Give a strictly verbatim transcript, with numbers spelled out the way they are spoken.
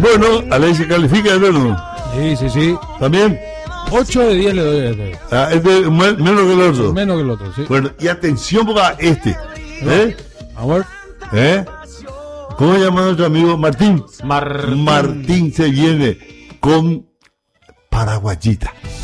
Bueno, Alex se califica, ¿no? Sí, sí, sí. ¿También? ocho de diez le doy a este. Ah, este menos que el otro. Menos que el otro, sí. Bueno, y atención para este. ¿Eh? Amor. ¿Eh? ¿Cómo se llama nuestro amigo Martín? Martín. Martín se viene con Paraguayita.